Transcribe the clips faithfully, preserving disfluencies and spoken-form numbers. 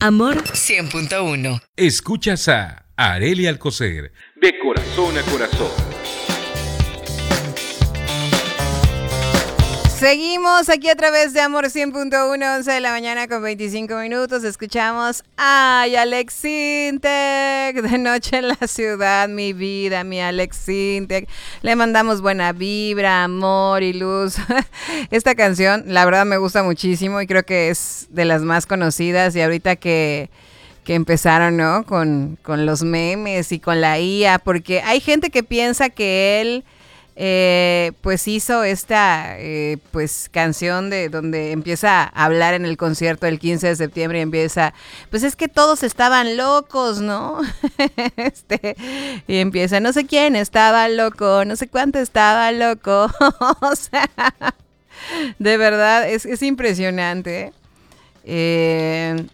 Amor cien punto uno. Escuchas a Arely Alcocer, de corazón a corazón. Seguimos aquí a través de Amor cien punto uno, once de la mañana con veinticinco minutos. Escuchamos Ay, Alex Sintek, de noche en la ciudad, mi vida, mi Alex Sintek. Le mandamos buena vibra, amor y luz. Esta canción, la verdad, me gusta muchísimo y creo que es de las más conocidas. Y ahorita que, que empezaron, ¿no? Con, con los memes y con la I A, porque hay gente que piensa que él... Eh, pues hizo esta eh, pues canción de donde empieza a hablar en el concierto del quince de septiembre y empieza, pues es que todos estaban locos, ¿no? este, y empieza, no sé quién estaba loco, no sé cuánto estaba loco. O sea, de verdad es, es impresionante eh,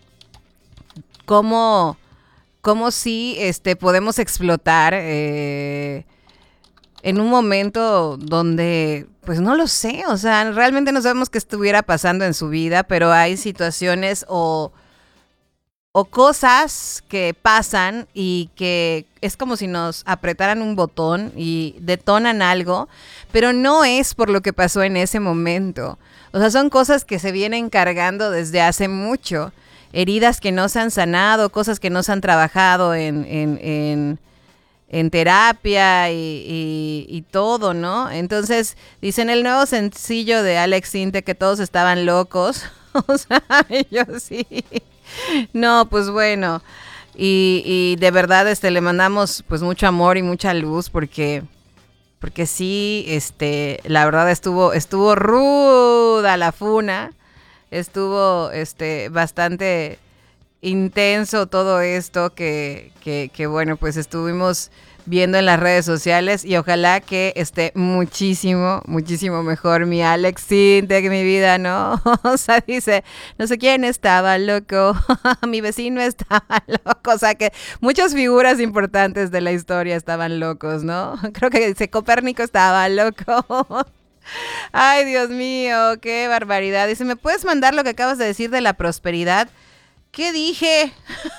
cómo, cómo sí este, podemos explotar eh, en un momento donde, pues no lo sé, o sea, realmente no sabemos qué estuviera pasando en su vida, pero hay situaciones o, o cosas que pasan y que es como si nos apretaran un botón y detonan algo, pero no es por lo que pasó en ese momento. O sea, son cosas que se vienen cargando desde hace mucho, heridas que no se han sanado, cosas que no se han trabajado en... en, en en terapia y, y, y todo, ¿no? Entonces, dicen el nuevo sencillo de Alex Sintek que todos estaban locos. O sea, yo sí. No, pues bueno. Y, y de verdad, este, le mandamos pues mucho amor y mucha luz porque, porque sí, este, la verdad estuvo, estuvo ruda la funa. Estuvo, este, bastante intenso todo esto que, que, que bueno, pues estuvimos viendo en las redes sociales y ojalá que esté muchísimo, muchísimo mejor mi Alex Sintek, mi vida, ¿no? O sea, dice, no sé quién estaba loco, mi vecino estaba loco, o sea que muchas figuras importantes de la historia estaban locos, ¿no? Creo que dice, Copérnico estaba loco. Ay, Dios mío, qué barbaridad. Dice, ¿me puedes mandar lo que acabas de decir de la prosperidad? ¿Qué dije?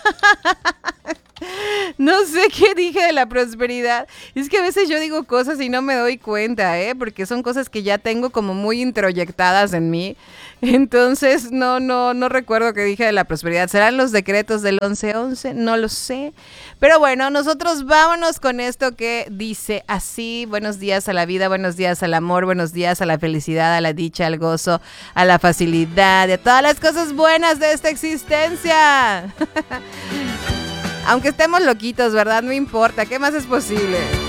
No sé qué dije de la prosperidad. Es que a veces yo digo cosas y no me doy cuenta, ¿eh? Porque son cosas que ya tengo como muy introyectadas en mí. Entonces, no, no, no recuerdo qué dije de la prosperidad. ¿Serán los decretos del once once? No lo sé. Pero bueno, nosotros vámonos con esto que dice así. Buenos días a la vida, buenos días al amor, buenos días a la felicidad, a la dicha, al gozo, a la facilidad y a todas las cosas buenas de esta existencia. Aunque estemos loquitos, ¿verdad? No importa, ¿qué más es posible?